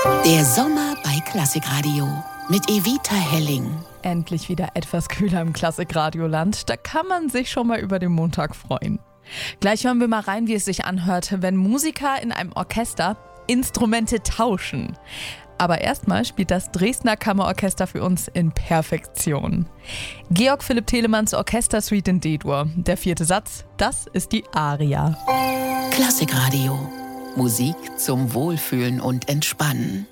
Der Sommer bei Klassikradio mit Evita Helling. Endlich wieder etwas kühler im Klassikradioland. Da kann man sich schon mal über den Montag freuen. Gleich hören wir mal rein, wie es sich anhört, wenn Musiker in einem Orchester Instrumente tauschen. Aber erstmal spielt das Dresdner Kammerorchester für uns in Perfektion. Georg Philipp Telemanns Orchestersuite in D-Dur. Der 4. Satz, das ist die Aria. Klassikradio. Musik zum Wohlfühlen und Entspannen.